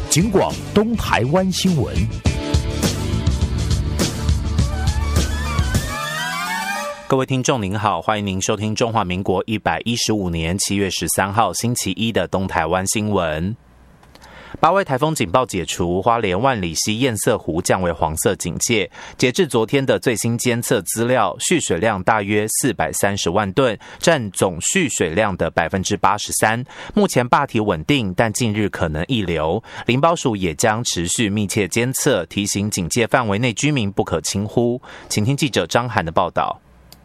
警广东台湾新闻。 各位听众您好，欢迎您收听中华民国115年7月13号星期一的东台湾新闻。8位台风警报解除，花莲万里溪堰塞湖降为黄色警戒。截至昨天的最新监测资料，蓄水量大约430万吨，占总蓄水量的83%。目前坝体稳定，但近日可能溢流。林保署也将持续密切监测，提醒警戒范围内居民不可轻忽。请听记者张涵的报道。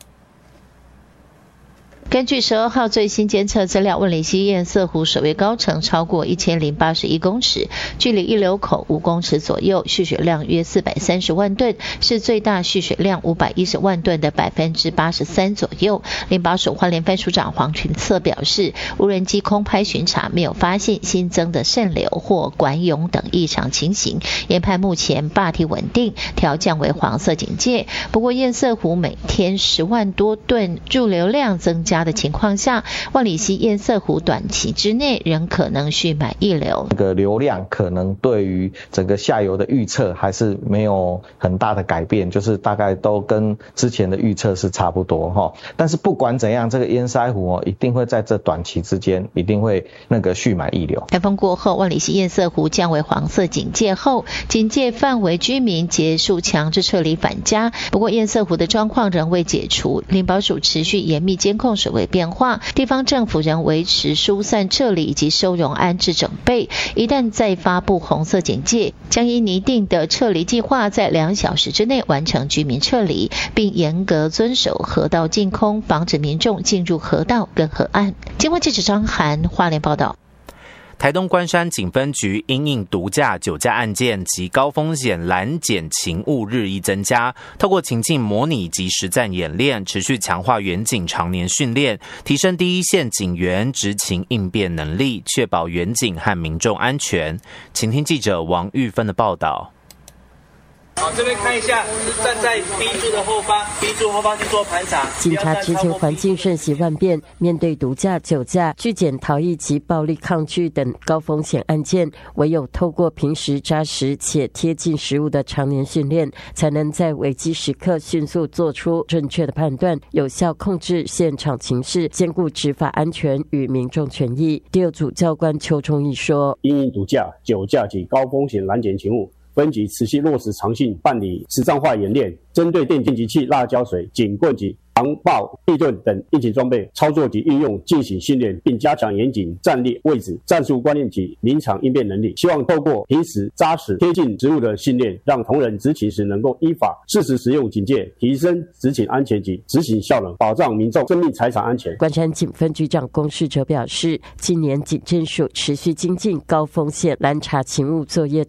根据12号最新监测资料，万里溪堰塞湖水位高程超过1081公尺，距离溢流口5公尺左右，蓄水量约430万吨，是最大蓄水量510万吨的83%左右。林保署花莲分署长黄群策表示，无人机空拍巡查没有发现新增的渗流或管涌等异常情形，研判目前坝体稳定，调降为黄色警戒。不过堰塞湖每天10万多吨驻流量增加的情况下，万里溪堰塞湖短期之内仍可能蓄满溢流。 这个流量可能对于整个下游的预测还是没有很大的改变，就是大概都跟之前的预测是差不多哈。但是不管怎样，这个堰塞湖一定会在这短期之间一定会蓄满溢流。 台风过后，万里溪堰塞湖降为黄色警戒后，警戒范围居民结束强制撤离返家。不过堰塞湖的状况仍未解除，林保署持续严密监控水位变化，地方政府仍维持疏散撤离以及收容安置整备。一旦再发布红色警戒，将依拟定的撤离计划，在2小时之内完成居民撤离，并严格遵守河道净空，防止民众进入河道跟河岸。经过记者张涵花莲报道。 台东关山警分局因应毒驾、酒驾案件及高风险拦检勤务日益增加，透过情境模拟及实战演练，持续强化员警常年训练，提升第一线警员执勤应变能力，确保员警和民众安全。请听记者王玉芬的报道。 好，这边看一下，站在 B 柱的后方 ，B 柱后方去做盘查。 警察之前环境瞬息万变，面对毒驾、酒驾、拒检逃逸及暴力抗拒等高风险案件，唯有透过平时扎实且贴近实务的常年训练，才能在危机时刻迅速做出正确的判断，有效控制现场情势，兼顾执法安全与民众权益。第2组教官邱忠义说： 因应毒驾、酒驾及高风险拦检勤务，分局持续落实常训办理实战化演练，针对电击器、辣椒水、警棍及防爆、地盾等应急装备操作及运用进行训练，并加强严谨战略位置、战术观念及临场应变能力。希望透过平时扎实贴近职务的训练，让同仁执勤时能够依法适时使用警戒，提升执勤安全及执行效能，保障民众生命财产安全。 关山警分局长龚世哲表示，今年警政署持续精进高风险拦查勤务作业